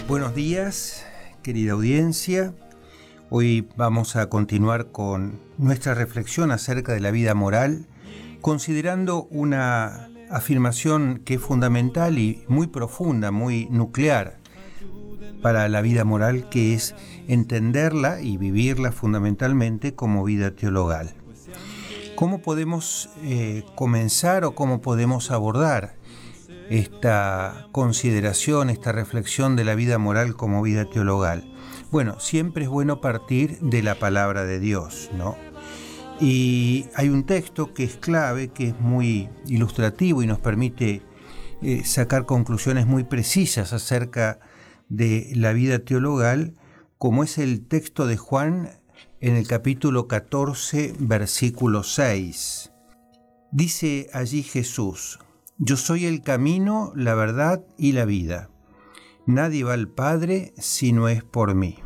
Buenos días, querida audiencia. Hoy vamos a continuar con nuestra reflexión acerca de la vida moral, considerando una afirmación que es fundamental y muy profunda, muy nuclear para la vida moral, que es entenderla y vivirla fundamentalmente como vida teologal. ¿Cómo podemos comenzar o cómo podemos abordar esta consideración, esta reflexión de la vida moral como vida teologal? Bueno, siempre es bueno partir de la palabra de Dios, ¿no? Y hay un texto que es clave, que es muy ilustrativo y nos permite sacar conclusiones muy precisas acerca de la vida teologal, como es el texto de Juan en el capítulo 14, versículo 6. Dice allí Jesús: Yo soy el camino, la verdad y la vida. Nadie va al Padre si no es por mí.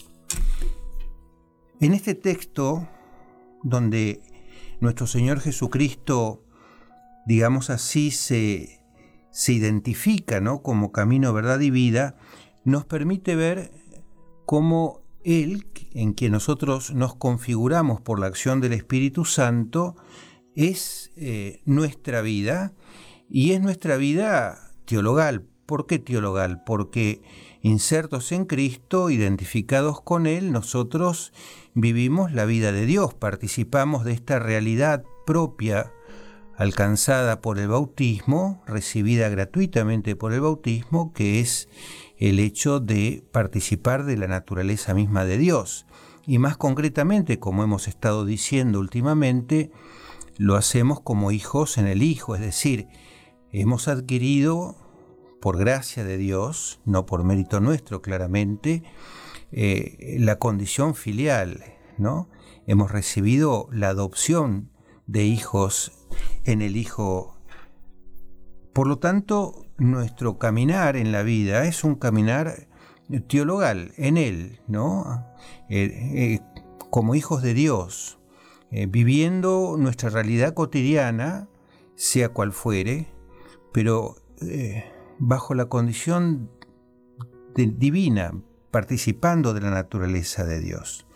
En este texto, donde nuestro Señor Jesucristo, digamos así, se identifica, ¿no?, como camino, verdad y vida, nos permite ver cómo Él, en quien nosotros nos configuramos por la acción del Espíritu Santo, es nuestra vida. Y es nuestra vida teologal. ¿Por qué teologal? Porque insertos en Cristo, identificados con Él, nosotros vivimos la vida de Dios, participamos de esta realidad propia alcanzada por el bautismo, recibida gratuitamente por el bautismo, que es el hecho de participar de la naturaleza misma de Dios. Y más concretamente, como hemos estado diciendo últimamente, lo hacemos como hijos en el Hijo, es decir, hemos adquirido, por gracia de Dios, no por mérito nuestro claramente, la condición filial, ¿no? Hemos recibido la adopción de hijos en el Hijo. Por lo tanto, nuestro caminar en la vida es un caminar teologal en Él, ¿no? Como hijos de Dios, viviendo nuestra realidad cotidiana, sea cual fuere, pero bajo la condición divina, participando de la naturaleza de Dios.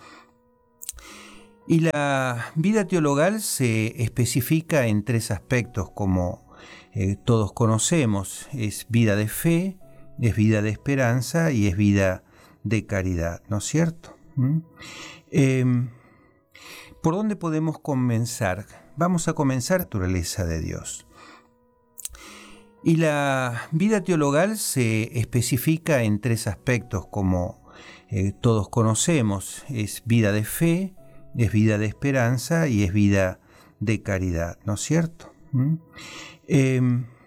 Y la vida teologal se especifica en tres aspectos, como todos conocemos: es vida de fe, es vida de esperanza y es vida de caridad, ¿no es cierto? ¿Por dónde podemos comenzar? Vamos a comenzar por la naturaleza de Dios. Y la vida teologal se especifica en tres aspectos, como todos conocemos: es vida de fe, es vida de esperanza y es vida de caridad, ¿no es cierto?